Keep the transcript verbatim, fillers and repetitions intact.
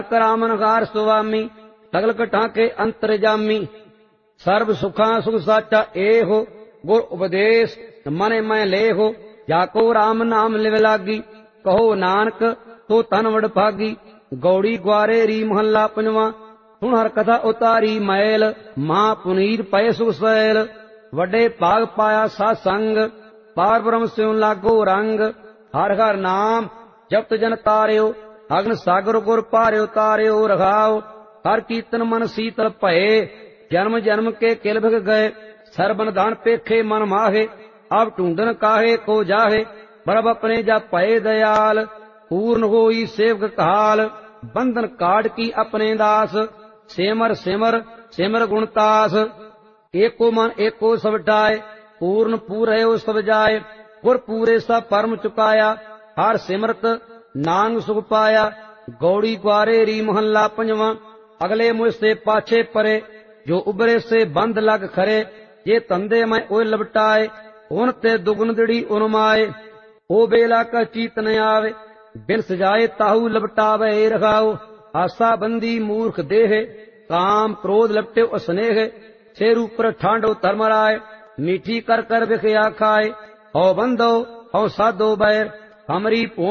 करामन गार सुवामी सगल कटा के अंतरजामी सर्व सुखा सुख साचा ए हो गुर उपदेश मन मैं ले हो जाको राम नाम लिव लागी कहो नानक तो तन वड भागी गौड़ी ग्वारे री महला पंजवा सुन हर कथा उतारी मैल मां पुनीर पय सुख सैल वडे भाग पाया सा संग पार ब्रह्म स्यों लागो रंग हर हर नाम जपत जन तारियो अग्न सागर गुर पारियो तारियो रघाओ हर कीर्तन मन शीतल भये जन्म जन्म के किल भग गए सरबन दान पेखे मन माहे अब ढूंढन काहे को जाहे बरब अपने जा भये दयाल पूर्ण होई सेवक काल बंधन काट की अपने दास सिमर सिमर सिमर गुणतास एको मन एको सब डाय पूर्ण पूरे सब जाय गुर पूरे सब परम चुकाया हर सिमरत नांग सुख पाया गौड़ी ग्वारे री महला पंजवा अगले मुझ से पाछे परे जो उबरे से बंद लग खरे ये तंदे मैं ओए लपटाए उन ते दुगुन दिड़ी उनमाए ओ बेला का चीत न आवे बिन सजाए ताहू लपटावे रखाओ आशा बंदी मूर्ख देह काम क्रोध लपटे स्नेह शेर ऊपर ठांडो धर्मराय मीठी कर कर विखया खाए हौ बंदो हौ साधो बैर हमरी